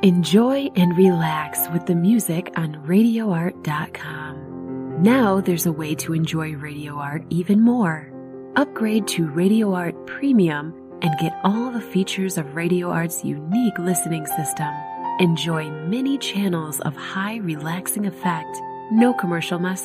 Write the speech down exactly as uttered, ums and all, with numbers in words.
Enjoy and relax with the music on radio art dot com. Now there's a way to enjoy Radio Art even more. Upgrade to Radio Art Premium and get all the features of Radio Art's unique listening system. Enjoy many channels of high relaxing effect, no commercial message.